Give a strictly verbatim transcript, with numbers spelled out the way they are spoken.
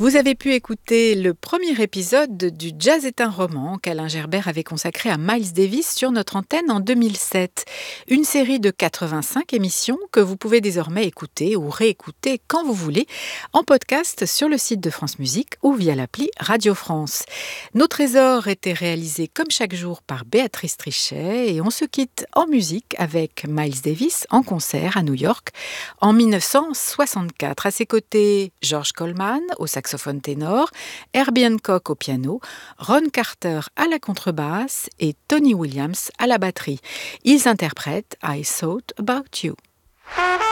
Vous avez pu écouter le premier épisode du Jazz est un roman qu'Alain Gerbert avait consacré à Miles Davis sur notre antenne en deux mille sept. Une série de quatre-vingt-cinq émissions que vous pouvez désormais écouter ou réécouter quand vous voulez en podcast sur le site de France Musique ou via l'appli Radio France. Nos trésors étaient réalisés comme chaque jour par Béatrice Trichet et on se quitte en musique avec Miles Davis en concert à New York en dix-neuf cent soixante-quatre. À ses côtés, George Coleman au saxophone ténor, Herbie Hancock au piano, Ron Carter à la contrebasse et Tony Williams à la batterie. Ils interprètent I Thought About You.